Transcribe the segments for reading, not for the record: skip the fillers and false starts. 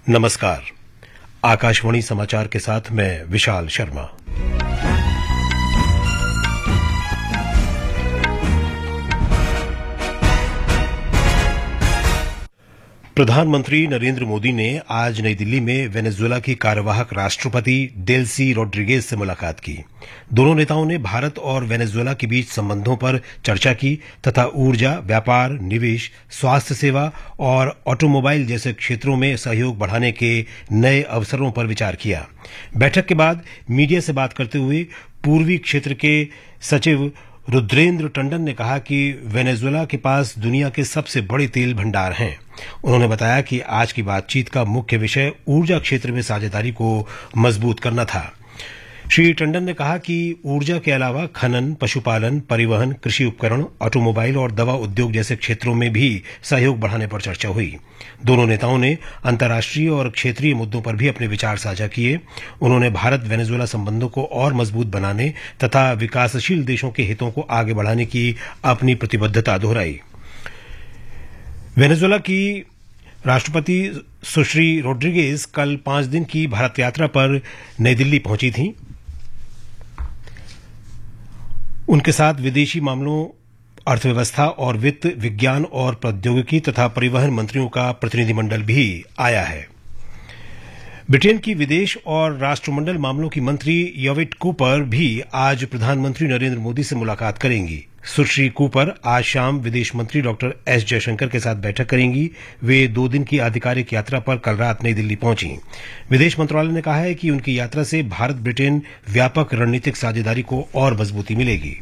नमस्कार। आकाशवाणी समाचार के साथ मैं विशाल शर्मा। प्रधानमंत्री नरेंद्र मोदी ने आज नई दिल्ली में वेनेजुएला की कार्यवाहक राष्ट्रपति डेल्सी रोड्रिगेज से मुलाकात की। दोनों नेताओं ने भारत और वेनेजुएला के बीच संबंधों पर चर्चा की तथा ऊर्जा, व्यापार, निवेश, स्वास्थ्य सेवा और ऑटोमोबाइल जैसे क्षेत्रों में सहयोग बढ़ाने के नए अवसरों पर विचार किया। बैठक के बाद मीडिया से बात करते हुए पूर्वी क्षेत्र के सचिव रुद्रेंद्र टंडन ने कहा कि वेनेजुएला के पास दुनिया के सबसे बड़े तेल भंडार हैं। उन्होंने बताया कि आज की बातचीत का मुख्य विषय ऊर्जा क्षेत्र में साझेदारी को मजबूत करना था। श्री टंडन ने कहा कि ऊर्जा के अलावा खनन, पशुपालन, परिवहन, कृषि उपकरण, ऑटोमोबाइल और दवा उद्योग जैसे क्षेत्रों में भी सहयोग बढ़ाने पर चर्चा हुई। दोनों नेताओं ने अंतर्राष्ट्रीय और क्षेत्रीय मुद्दों पर भी अपने विचार साझा किए। उन्होंने भारत वेनेजुएला संबंधों को और मजबूत बनाने तथा विकासशील देशों के हितों को आगे बढ़ाने की अपनी प्रतिबद्धता दोहराई। वेनेजुएला की राष्ट्रपति सुश्री रोड्रिगेज कल 5 दिन की भारत यात्रा पर नई दिल्ली पहुंची थीं। उनके साथ विदेशी मामलों, अर्थव्यवस्था और वित्त, विज्ञान और प्रौद्योगिकी तथा परिवहन मंत्रियों का प्रतिनिधिमंडल भी आया है। ब्रिटेन की विदेश और राष्ट्रमंडल मामलों की मंत्री यविट कूपर भी आज प्रधानमंत्री नरेंद्र मोदी से मुलाकात करेंगी। सुश्री कूपर आज शाम विदेश मंत्री डॉक्टर एस जयशंकर के साथ बैठक करेंगी। वे 2 दिन की आधिकारिक यात्रा पर कल रात नई दिल्ली पहुंची। विदेश मंत्रालय ने कहा है कि उनकी यात्रा से भारत ब्रिटेन व्यापक रणनीतिक साझेदारी को और मजबूती मिलेगी।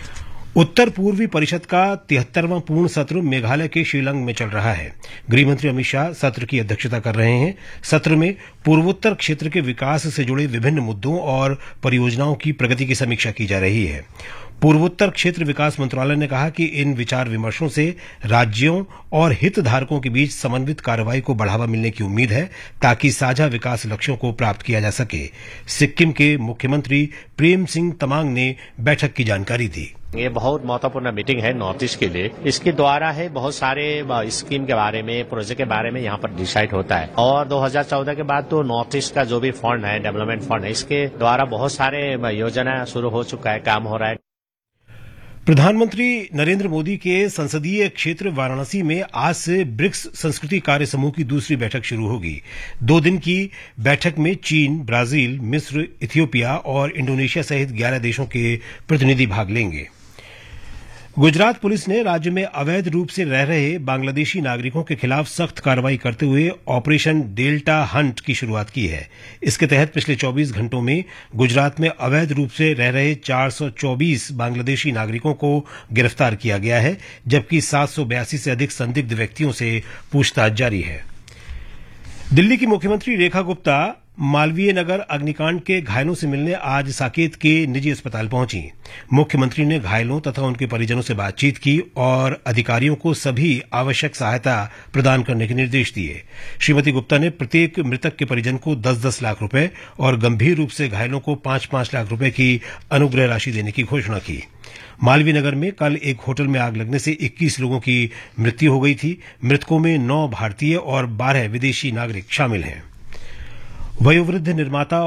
उत्तर पूर्वी परिषद का 73वां पूर्ण सत्र मेघालय के शिलांग में चल रहा है। गृहमंत्री अमित शाह सत्र की अध्यक्षता कर रहे हैं। सत्र में पूर्वोत्तर क्षेत्र के विकास से जुड़े विभिन्न मुद्दों और परियोजनाओं की प्रगति की समीक्षा की जा रही है। पूर्वोत्तर क्षेत्र विकास मंत्रालय ने कहा कि इन विचार विमर्शों से राज्यों और हितधारकों के बीच समन्वित कार्रवाई को बढ़ावा मिलने की उम्मीद है ताकि साझा विकास लक्ष्यों को प्राप्त किया जा सके। सिक्किम के मुख्यमंत्री प्रेम सिंह तमांग ने बैठक की जानकारी दी। ये बहुत महत्वपूर्ण मीटिंग है नॉर्थ ईस्ट के लिए। इसके द्वारा है बहुत सारे स्कीम के बारे में, प्रोजेक्ट के बारे में यहाँ पर डिसाइड होता है। और 2014 के बाद तो नॉर्थ ईस्ट का जो भी फंड है, डेवलपमेंट फंड है, इसके द्वारा बहुत सारे योजना शुरू हो चुका है, काम हो रहा है। प्रधानमंत्री नरेंद्र मोदी के संसदीय क्षेत्र वाराणसी में आज से ब्रिक्स संस्कृति कार्य समूह की दूसरी बैठक शुरू होगी। 2 दिन की बैठक में चीन, ब्राजील, मिस्र, इथियोपिया और इंडोनेशिया सहित 11 देशों के प्रतिनिधि भाग लेंगे। गुजरात पुलिस ने राज्य में अवैध रूप से रह रहे बांग्लादेशी नागरिकों के खिलाफ सख्त कार्रवाई करते हुए ऑपरेशन डेल्टा हंट की शुरुआत की है। इसके तहत पिछले 24 घंटों में गुजरात में अवैध रूप से रह रहे 424 बांग्लादेशी नागरिकों को गिरफ्तार किया गया है, जबकि 782 से अधिक संदिग्ध व्यक्तियों से पूछताछ जारी है। दिल्ली की मुख्यमंत्री रेखा गुप्ता मालवीय नगर अग्निकांड के घायलों से मिलने आज साकेत के निजी अस्पताल पहुंची। मुख्यमंत्री ने घायलों तथा उनके परिजनों से बातचीत की और अधिकारियों को सभी आवश्यक सहायता प्रदान करने के निर्देश दिए। श्रीमती गुप्ता ने प्रत्येक मृतक के परिजन को 10-10 लाख रुपए और गंभीर रूप से घायलों को 5-5 लाख रुपए की अनुग्रह राशि देने की घोषणा की। मालवीय नगर में कल एक होटल में आग लगने से 21 लोगों की मृत्यु हो गई थी। मृतकों में 9 भारतीय और 12 विदेशी नागरिक शामिल हैं। वयोवृद्ध निर्माता